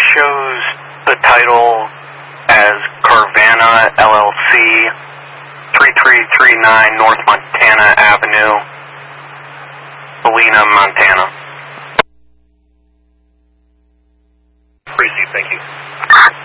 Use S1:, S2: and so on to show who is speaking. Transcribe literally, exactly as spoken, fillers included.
S1: shows the title as Carvana L L C, thirty-three thirty-nine North Montana Avenue, Helena, Montana.